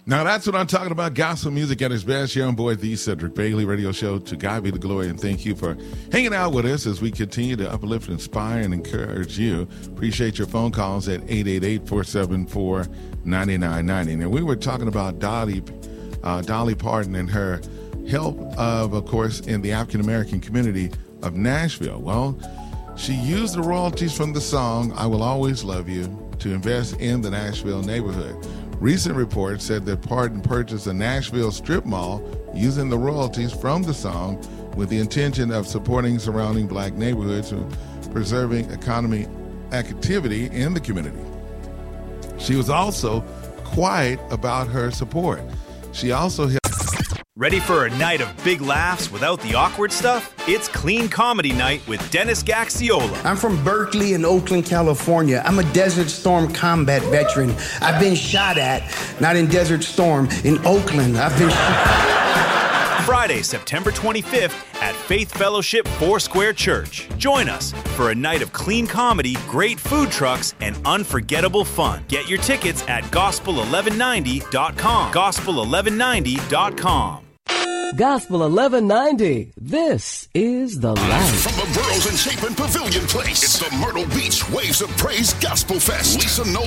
Now that's what I'm talking about. Gospel music at its best here on Boyd, the Cedric Bailey radio show. To God be the glory, and thank you for hanging out with us as we continue to uplift, inspire, and encourage you. Appreciate your phone calls at 888-474-9990. Now, we were talking about Dolly Parton and her help of course, in the African-American community of Nashville. Well, she used the royalties from the song, I Will Always Love You, to invest in the Nashville neighborhood. Recent reports said that Parton purchased a Nashville strip mall using the royalties from the song with the intention of supporting surrounding black neighborhoods and preserving economic activity in the community. She was also quiet about her support. She also Ready for a night of big laughs without the awkward stuff? It's Clean Comedy Night with Dennis Gaxiola. I'm from Berkeley and Oakland, California. I'm a Desert Storm combat veteran. I've been shot at, not in Desert Storm, in Oakland. I've been Friday, September 25th at Faith Fellowship Foursquare Church. Join us for a night of clean comedy, great food trucks, and unforgettable fun. Get your tickets at gospel1190.com. Gospel1190.com. Gospel 1190. This is the life. From the Burroughs and Chapin Pavilion Place, it's the Myrtle Beach Waves of Praise Gospel Fest. Lisa Noel